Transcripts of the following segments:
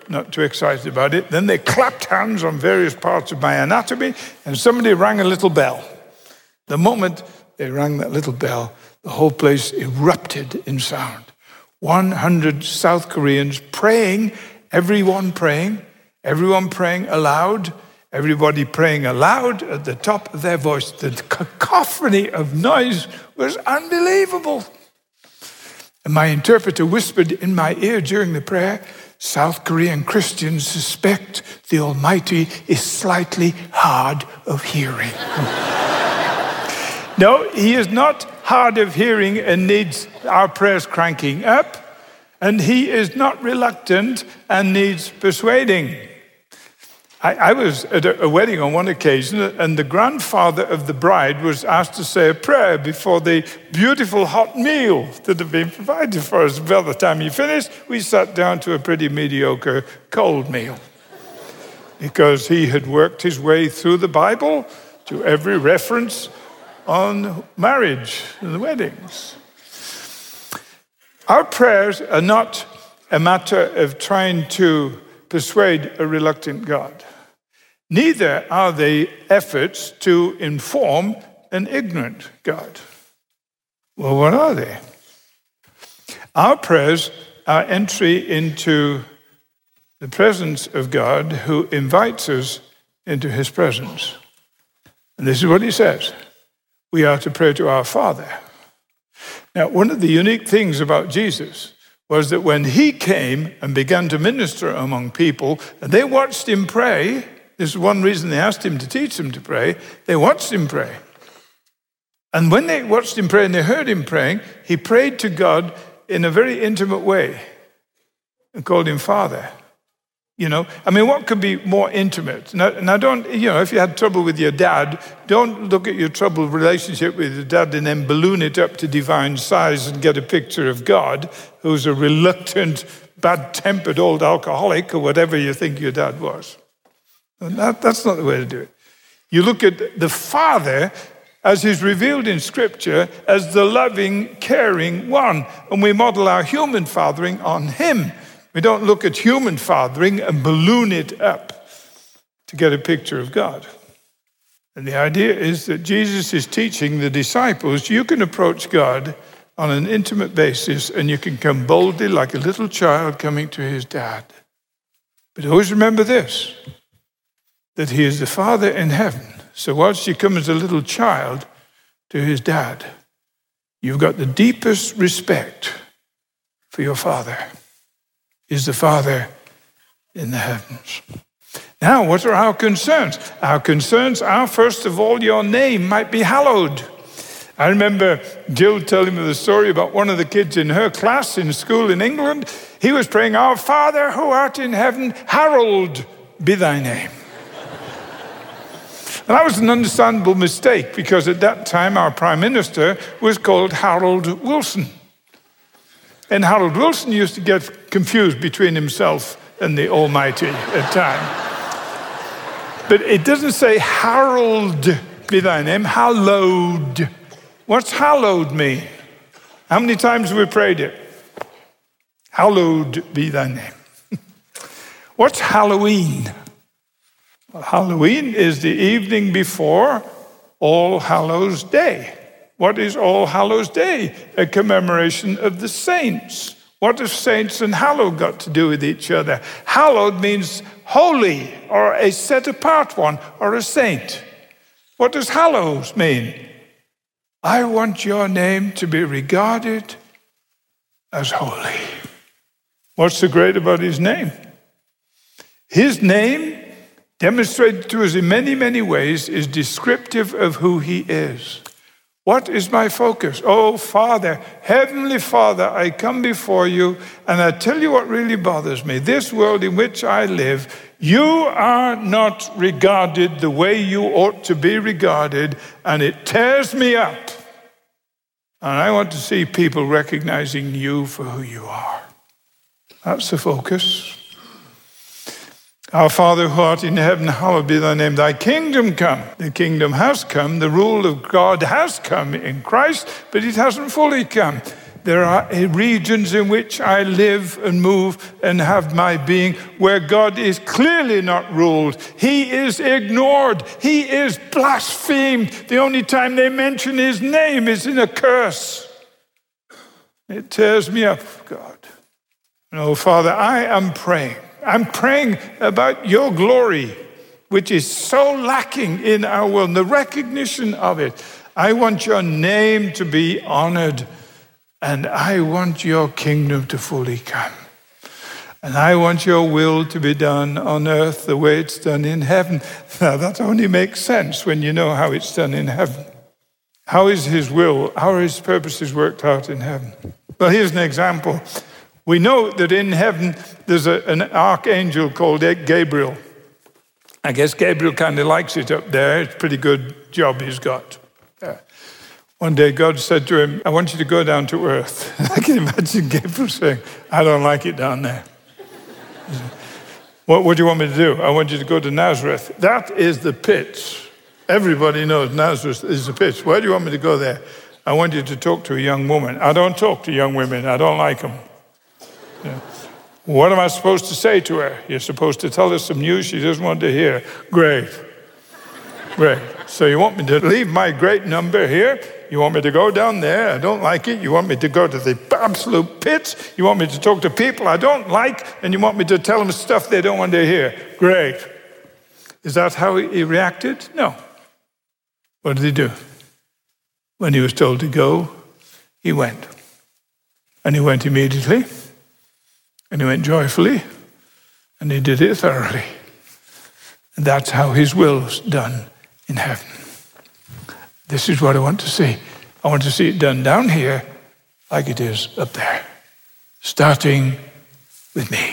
not too excited about it. Then they clapped hands on various parts of my anatomy, and somebody rang a little bell. The moment they rang that little bell, the whole place erupted in sound. 100 South Koreans praying, everyone praying aloud, everybody praying aloud at the top of their voice. The cacophony of noise was unbelievable. And my interpreter whispered in my ear during the prayer, South Korean Christians suspect the Almighty is slightly hard of hearing. No, he is not hard of hearing and needs our prayers cranking up, and he is not reluctant and needs persuading. I was at a wedding on one occasion, and the grandfather of the bride was asked to say a prayer before the beautiful hot meal that had been provided for us. By the time he finished, we sat down to a pretty mediocre cold meal, because he had worked his way through the Bible to every reference on marriage and the weddings. Our prayers are not a matter of trying to persuade a reluctant God. Neither are they efforts to inform an ignorant God. Well, what are they? Our prayers are entry into the presence of God, who invites us into his presence. And this is what he says. We are to pray to our Father. Now, one of the unique things about Jesus was that when he came and began to minister among people, and they watched him pray, this is one reason they asked him to teach them to pray, they watched him pray. And when they watched him pray and they heard him praying, he prayed to God in a very intimate way and called him Father. What could be more intimate? Now don't, if you had trouble with your dad, don't look at your troubled relationship with your dad and then balloon it up to divine size and get a picture of God, who's a reluctant, bad-tempered old alcoholic or whatever you think your dad was. That's not the way to do it. You look at the Father as he's revealed in Scripture as the loving, caring one, and we model our human fathering on him. We don't look at human fathering and balloon it up to get a picture of God. And the idea is that Jesus is teaching the disciples, you can approach God on an intimate basis and you can come boldly like a little child coming to his dad. But always remember this, that he is the Father in heaven. So whilst you come as a little child to his dad, you've got the deepest respect for your Father. Is the Father in the heavens. Now, what are our concerns? Our concerns are, first of all, your name might be hallowed. I remember Jill telling me the story about one of the kids in her class in school in England. He was praying, Our Father who art in heaven, hallowed be thy name. And that was an understandable mistake, because at that time our Prime Minister was called Harold Wilson. And Harold Wilson used to get confused between himself and the Almighty at times. But it doesn't say, Harold be thy name, hallowed. What's hallowed mean? How many times have we prayed it? Hallowed be thy name. What's Halloween? Well, Halloween is the evening before All Hallows Day. What is All Hallows Day? A commemoration of the saints. What have saints and hallowed got to do with each other? Hallowed means holy, or a set-apart one, or a saint. What does hallows mean? I want your name to be regarded as holy. What's so great about his name? His name, demonstrated to us in many, many ways, is descriptive of who he is. What is my focus? Oh, Father, Heavenly Father, I come before you, and I tell you what really bothers me. This world in which I live, you are not regarded the way you ought to be regarded, and it tears me up. And I want to see people recognizing you for who you are. That's the focus. Our Father who art in heaven, hallowed be thy name. Thy kingdom come. The kingdom has come. The rule of God has come in Christ, but it hasn't fully come. There are regions in which I live and move and have my being where God is clearly not ruled. He is ignored. He is blasphemed. The only time they mention his name is in a curse. It tears me up, God. No, Father, I am praying. I'm praying about your glory, which is so lacking in our world, the recognition of it. I want your name to be honored. And I want your kingdom to fully come. And I want your will to be done on earth the way it's done in heaven. Now, that only makes sense when you know how it's done in heaven. How is his will, how are his purposes worked out in heaven? Well, here's an example. We know that in heaven there's an archangel called Gabriel. I guess Gabriel kind of likes it up there. It's a pretty good job he's got. One day God said to him, I want you to go down to earth. I can imagine Gabriel saying, I don't like it down there. What do you want me to do? I want you to go to Nazareth. That is the pits. Everybody knows Nazareth is the pits. Why do you want me to go there? I want you to talk to a young woman. I don't talk to young women. I don't like them. Yeah. What am I supposed to say to her? You're supposed to tell her some news she doesn't want to hear. Great. So you want me to leave my great number here? You want me to go down there? I don't like it. You want me to go to the absolute pits? You want me to talk to people I don't like? And you want me to tell them stuff they don't want to hear? Great. Is that how he reacted? No. What did he do? When he was told to go, he went. And he went immediately. And he went joyfully. And he did it thoroughly. And that's how his will was done in heaven. This is what I want to see. I want to see it done down here like it is up there, starting with me.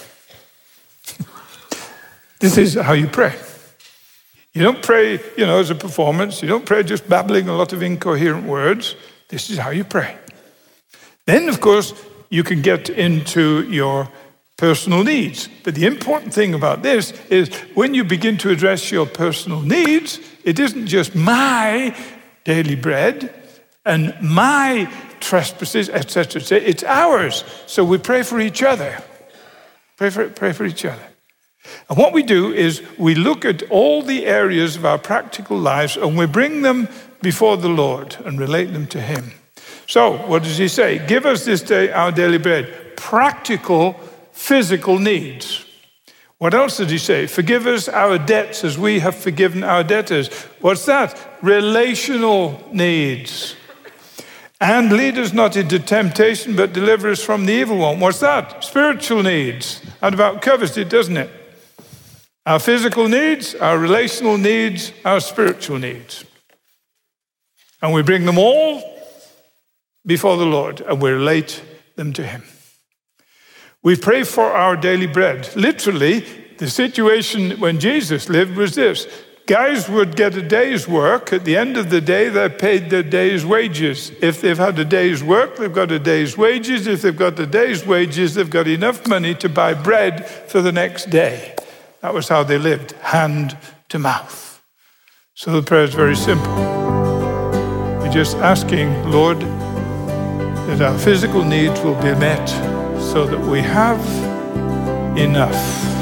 This is how you pray. You don't pray, as a performance. You don't pray just babbling a lot of incoherent words. This is how you pray. Then, of course, you can get into your personal needs. But the important thing about this is when you begin to address your personal needs, it isn't just my daily bread and my trespasses, etc. It's ours. So we pray for each other. Pray for each other. And what we do is we look at all the areas of our practical lives and we bring them before the Lord and relate them to him. So what does he say? Give us this day our daily bread. Practical physical needs. What else did he say? Forgive us our debts as we have forgiven our debtors. What's that? Relational needs. And lead us not into temptation, but deliver us from the evil one. What's that? Spiritual needs. That about covers it, doesn't it? Our physical needs, our relational needs, our spiritual needs. And we bring them all before the Lord and we relate them to him. We pray for our daily bread. Literally, the situation when Jesus lived was this. Guys would get a day's work. At the end of the day, they're paid their day's wages. If they've had a day's work, they've got a day's wages. If they've got a day's wages, they've got enough money to buy bread for the next day. That was how they lived, hand to mouth. So the prayer is very simple. We're just asking, Lord, that our physical needs will be met so that we have enough.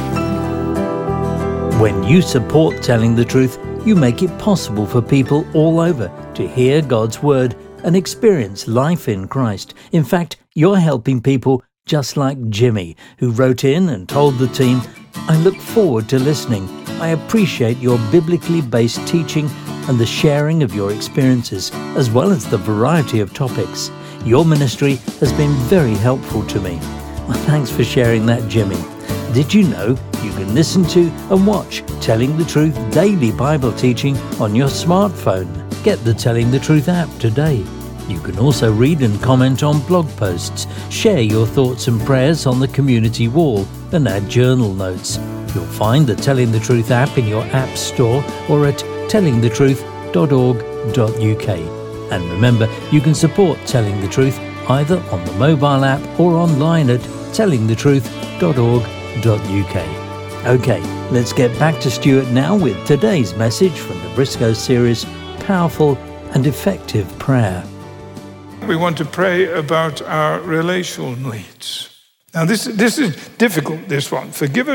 When you support Telling the Truth, you make it possible for people all over to hear God's Word and experience life in Christ. In fact, you're helping people just like Jimmy, who wrote in and told the team, I look forward to listening. I appreciate your biblically based teaching and the sharing of your experiences, as well as the variety of topics. Your ministry has been very helpful to me. Well, thanks for sharing that, Jimmy. Did you know you can listen to and watch Telling the Truth daily Bible teaching on your smartphone? Get the Telling the Truth app today. You can also read and comment on blog posts, share your thoughts and prayers on the community wall, and add journal notes. You'll find the Telling the Truth app in your app store or at tellingthetruth.org.uk. And remember, you can support Telling the Truth either on the mobile app or online at tellingthetruth.org.uk. Okay, let's get back to Stuart now with today's message from the Briscoe series, Powerful and Effective Prayer. we want to pray about our relational needs. Now, this is difficult, this one. Forgive us